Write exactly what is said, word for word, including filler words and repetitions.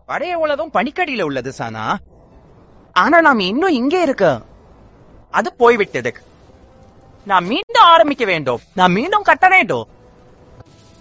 பழைய உலகம் பனிக்கடியில உள்ளது சானா. ஆனா நாம் இன்னும் இங்கே இருக்க. அது போய்விட்டது. நான் மீண்டும் ஆரம்பிக்க வேண்டும். நான் மீண்டும் கட்ட வேண்டும்.